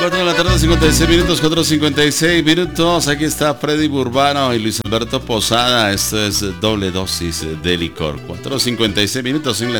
4 de la tarde, 56 minutos, 4:56 minutos. Aquí está Freddy Burbano y Luis Alberto Posada. Esto es doble dosis de licor. 4:56 minutos en la